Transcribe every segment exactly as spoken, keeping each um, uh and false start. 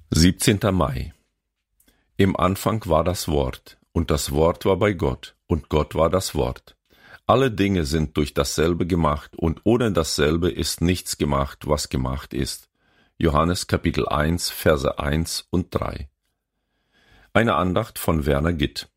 siebzehnter Mai. Im Anfang war das Wort, und das Wort war bei Gott, und Gott war das Wort. Alle Dinge sind durch dasselbe gemacht, und ohne dasselbe ist nichts gemacht, was gemacht ist. Johannes Kapitel eins, Verse eins und drei. Eine Andacht von Werner Gitt.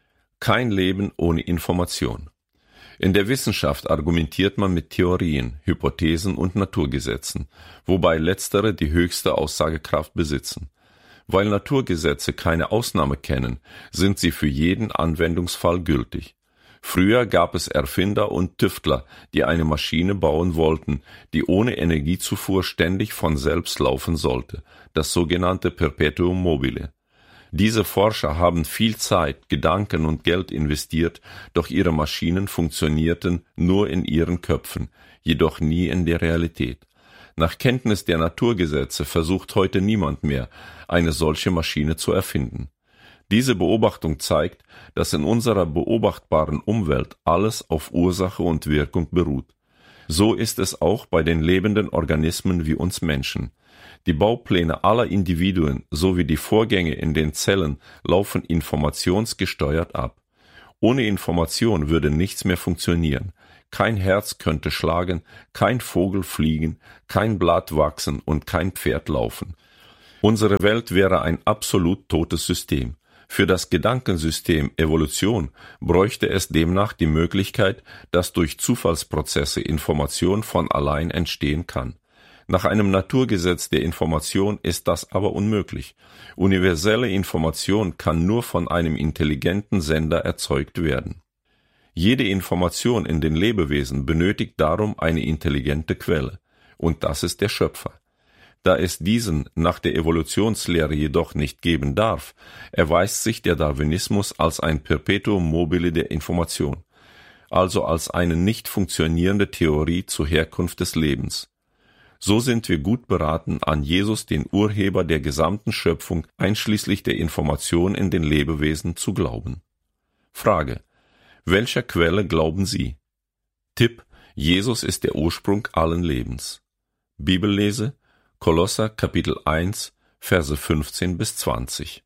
Kein Leben ohne Information. In der Wissenschaft argumentiert man mit Theorien, Hypothesen und Naturgesetzen, wobei letztere die höchste Aussagekraft besitzen. Weil Naturgesetze keine Ausnahme kennen, sind sie für jeden Anwendungsfall gültig. Früher gab es Erfinder und Tüftler, die eine Maschine bauen wollten, die ohne Energiezufuhr ständig von selbst laufen sollte, das sogenannte Perpetuum mobile. Diese Forscher haben viel Zeit, Gedanken und Geld investiert, doch ihre Maschinen funktionierten nur in ihren Köpfen, jedoch nie in der Realität. Nach Kenntnis der Naturgesetze versucht heute niemand mehr, eine solche Maschine zu erfinden. Diese Beobachtung zeigt, dass in unserer beobachtbaren Umwelt alles auf Ursache und Wirkung beruht. So ist es auch bei den lebenden Organismen wie uns Menschen. Die Baupläne aller Individuen sowie die Vorgänge in den Zellen laufen informationsgesteuert ab. Ohne Information würde nichts mehr funktionieren. Kein Herz könnte schlagen, kein Vogel fliegen, kein Blatt wachsen und kein Pferd laufen. Unsere Welt wäre ein absolut totes System. Für das Gedankensystem Evolution bräuchte es demnach die Möglichkeit, dass durch Zufallsprozesse Information von allein entstehen kann. Nach einem Naturgesetz der Information ist das aber unmöglich. Universelle Information kann nur von einem intelligenten Sender erzeugt werden. Jede Information in den Lebewesen benötigt darum eine intelligente Quelle, und das ist der Schöpfer. Da es diesen nach der Evolutionslehre jedoch nicht geben darf, erweist sich der Darwinismus als ein Perpetuum mobile der Information, also als eine nicht funktionierende Theorie zur Herkunft des Lebens. So sind wir gut beraten, an Jesus, den Urheber der gesamten Schöpfung, einschließlich der Information in den Lebewesen, zu glauben. Frage: Welcher Quelle glauben Sie? Tipp: Jesus ist der Ursprung allen Lebens. Bibellese: Kolosser Kapitel eins, Verse fünfzehn bis zwanzig.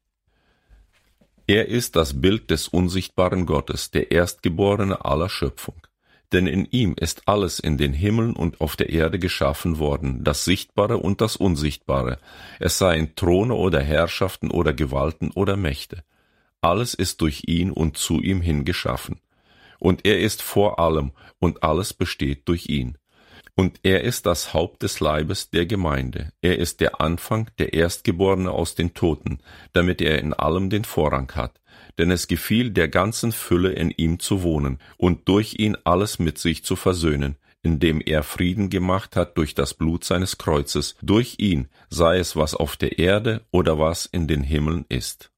Er ist das Bild des unsichtbaren Gottes, der Erstgeborene aller Schöpfung. Denn in ihm ist alles in den Himmeln und auf der Erde geschaffen worden, das Sichtbare und das Unsichtbare, es seien Throne oder Herrschaften oder Gewalten oder Mächte. Alles ist durch ihn und zu ihm hin geschaffen. Und er ist vor allem, und alles besteht durch ihn. Und er ist das Haupt des Leibes der Gemeinde. Er ist der Anfang, der Erstgeborene aus den Toten, damit er in allem den Vorrang hat. Denn es gefiel der ganzen Fülle in ihm zu wohnen und durch ihn alles mit sich zu versöhnen, indem er Frieden gemacht hat durch das Blut seines Kreuzes, durch ihn, sei es was auf der Erde oder was in den Himmeln ist.